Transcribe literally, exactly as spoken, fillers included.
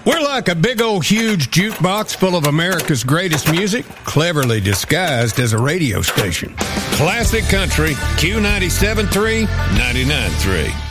We're like a big old huge jukebox full of America's greatest music, cleverly disguised as a radio station. Classic Country, Q ninety-seven point three, ninety-nine point three.